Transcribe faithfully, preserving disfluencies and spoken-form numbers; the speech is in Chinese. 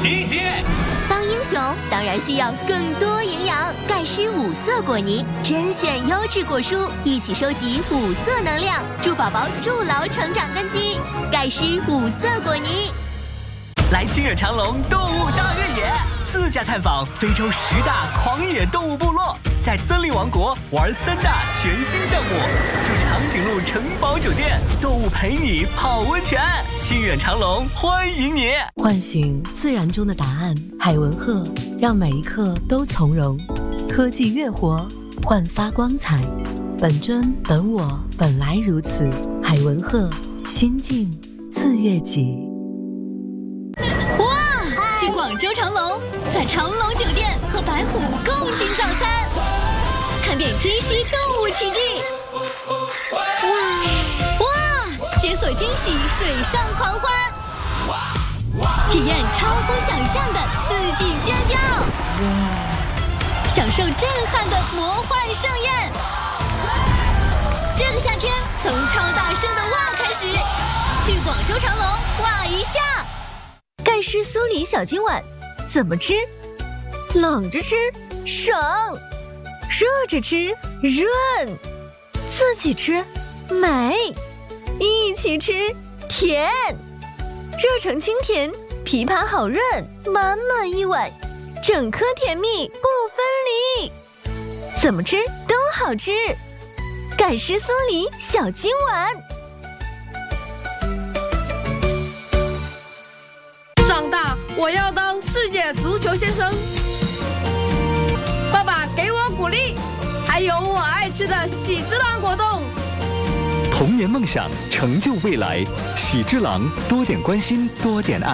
集结。 当英雄当然需要更多营养，钙湿五色果泥，甄选优质果蔬，一起收集五色能量，助宝宝筑牢成长根基。钙湿五色果泥。 来亲远长隆动物大越野，自驾探访非洲十大狂野动物部落，在森林王国玩三大全新项目，住长颈鹿城堡酒店，动物陪你泡温泉。亲远长隆欢迎你， 唤醒自然中的答案。海文鹤让每一刻都从容，科技越活，焕发光彩。本真本我，本来如此。海文鹤，心境自悦己。 去广州长隆，在长隆酒店和白虎共进早餐，看遍珍稀动物奇迹。哇哇！解锁惊喜水上狂欢，体验超乎想象的刺激尖叫，享受震撼的魔幻盛宴。这个夏天，从超大声的哇开始，去广州长隆哇一下。 钙湿酥梨小金碗，怎么吃？冷着吃省，热着吃润，自己吃美，一起吃甜。热成清甜，枇杷好润，满满一碗，整颗甜蜜不分离。怎么吃都好吃，钙湿酥梨小金碗。 长大我要当世界足球先生。爸爸给我鼓励，还有我爱吃的喜之郎果冻。 童年梦想，成就未来。喜之郎，多点关心，多点爱。